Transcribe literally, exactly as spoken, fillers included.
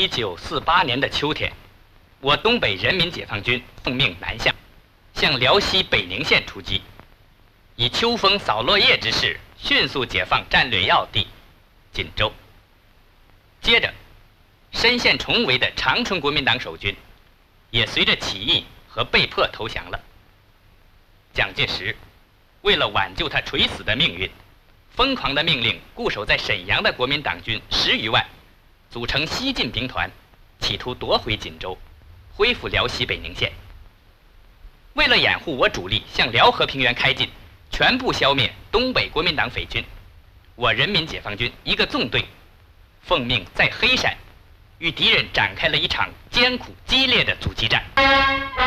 一九四八年的秋天，我东北人民解放军奉命南下，向辽西北宁县出击，以秋风扫落叶之势，迅速解放战略要地锦州。接着，深陷重围的长春国民党守军，也随着起义和被迫投降了。蒋介石为了挽救他垂死的命运，疯狂地命令固守在沈阳的国民党军十余万，组成西进兵团，企图夺回锦州，恢复辽西北宁县。为了掩护我主力向辽河平原开进，全部消灭东北国民党匪军，我人民解放军一个纵队，奉命在黑山与敌人展开了一场艰苦激烈的阻击战。